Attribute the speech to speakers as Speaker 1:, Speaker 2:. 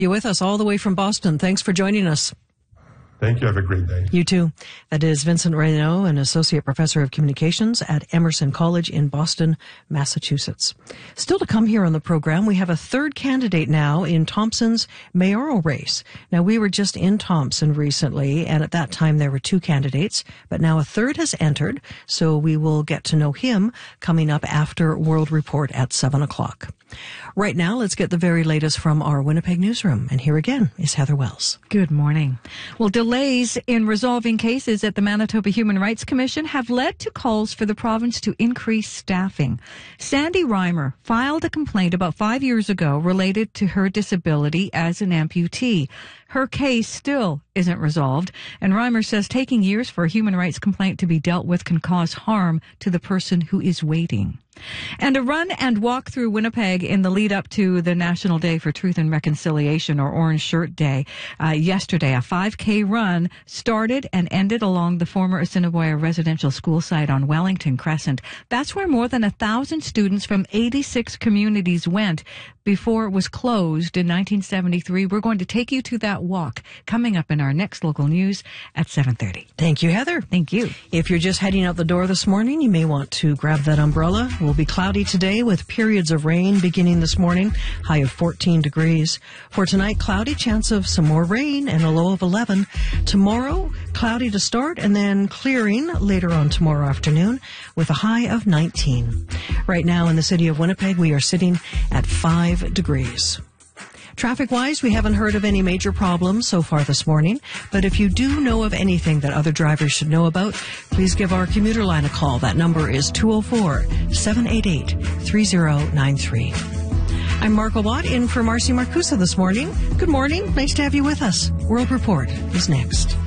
Speaker 1: You with us all the way from Boston. Thanks for joining us.
Speaker 2: Thank you. Have a great day.
Speaker 1: You too. That is Vincent Reynaud, an associate professor of communications at Emerson College in Boston, Massachusetts. Still to come here on the program, we have a third candidate now in Thompson's mayoral race. Now, we were just in Thompson recently, and at that time there were two candidates, but now a third has entered, so we will get to know him coming up after World Report at 7 o'clock. Right now, let's get the very latest from our Winnipeg newsroom. And here again is Heather Wells.
Speaker 3: Good morning. Well, delays in resolving cases at the Manitoba Human Rights Commission have led to calls for the province to increase staffing. Sandy Reimer filed a complaint about 5 years ago related to her disability as an amputee. Her case still isn't resolved, and Reimer says taking years for a human rights complaint to be dealt with can cause harm to the person who is waiting. And a run and walk through Winnipeg in the lead up to the National Day for Truth and Reconciliation, or Orange Shirt Day. Yesterday, a 5K run started and ended along the former Assiniboia residential school site on Wellington Crescent. That's where more than 1,000 students from 86 communities went before it was closed in 1973. We're going to take you to that walk coming up in our next local news at 7:30.
Speaker 1: Thank you, Heather.
Speaker 3: Thank you.
Speaker 1: If you're just heading out the door this morning, you may want to grab that umbrella. It will be cloudy today with periods of rain beginning this morning, high of 14 degrees. For tonight, cloudy, chance of some more rain and a low of 11. Tomorrow, cloudy to start and then clearing later on tomorrow afternoon with a high of 19. Right now in the city of Winnipeg, we are sitting at 5 degrees. Traffic-wise, we haven't heard of any major problems so far this morning, but if you do know of anything that other drivers should know about, please give our commuter line a call. That number is 204-788-3093. I'm Marco Watt in for Marcy Marcusa this morning. Good morning. Nice to have you with us. World Report is next.